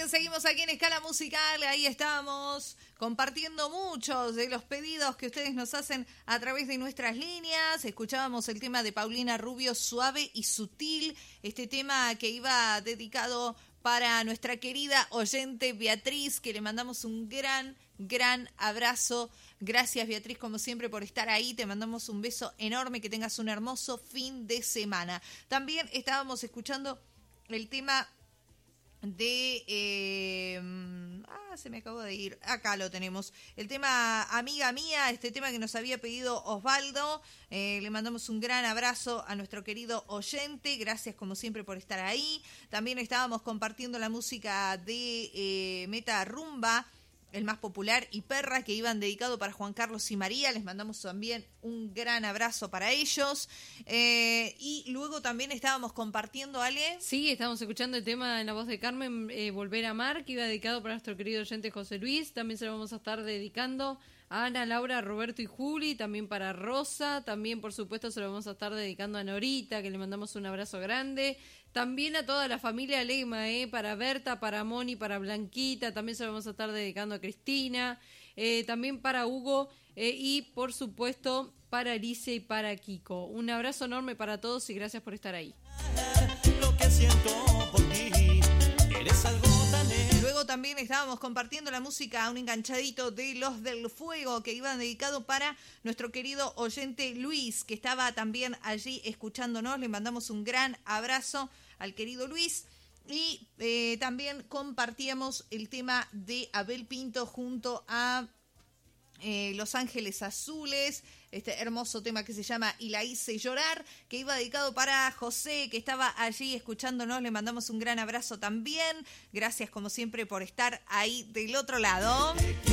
seguimos aquí en Escala Musical. Ahí estamos compartiendo muchos de los pedidos que ustedes nos hacen a través de nuestras líneas. Escuchábamos el tema de Paulina Rubio, Suave y Sutil. Este tema que iba dedicado para nuestra querida oyente Beatriz, que le mandamos un gran abrazo. Gracias, Beatriz, como siempre, por estar ahí. Te mandamos un beso enorme. Que tengas un hermoso fin de semana. También estábamos escuchando el tema de... se me acabó de ir. Acá lo tenemos. El tema Amiga Mía, este tema que nos había pedido Osvaldo. Le mandamos un gran abrazo a nuestro querido oyente. Gracias, como siempre, por estar ahí. También estábamos compartiendo la música de Meta Rumba, el más popular, y Perra, que iban dedicado para Juan Carlos y María. Les mandamos también un gran abrazo para ellos. Y luego también estábamos compartiendo, Ale. Sí, estábamos escuchando el tema en la voz de Carmen, Volver a Amar, que iba dedicado para nuestro querido oyente José Luis. También se lo vamos a estar dedicando a Ana, Laura, Roberto y Juli. También para Rosa. También, por supuesto, se lo vamos a estar dedicando a Norita, que le mandamos un abrazo grande. También a toda la familia Lema, para Berta, para Moni, para Blanquita. También se lo vamos a estar dedicando a Cristina. También para Hugo y, por supuesto, para Alice y para Kiko. Un abrazo enorme para todos y gracias por estar ahí. Lo que siento por ti, eres algo tan... Luego también estábamos compartiendo la música, un enganchadito de Los del Fuego, que iban dedicado para nuestro querido oyente Luis, que estaba también allí escuchándonos. Le mandamos un gran abrazo al querido Luis. Y también compartíamos el tema de Abel Pinto junto a Los Ángeles Azules, este hermoso tema que se llama Y la hice llorar, que iba dedicado para José, que estaba allí escuchándonos. Le mandamos un gran abrazo también. Gracias, como siempre, por estar ahí del otro lado.